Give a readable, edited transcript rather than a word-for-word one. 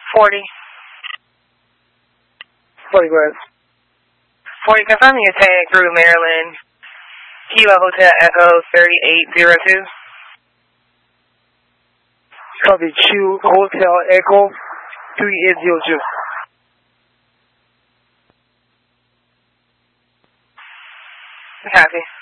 40. 40, go ahead. 40, confirming your tag through Maryland. Kilo Hotel Echo 3802. Copy, Q Hotel Echo 3802. Copy.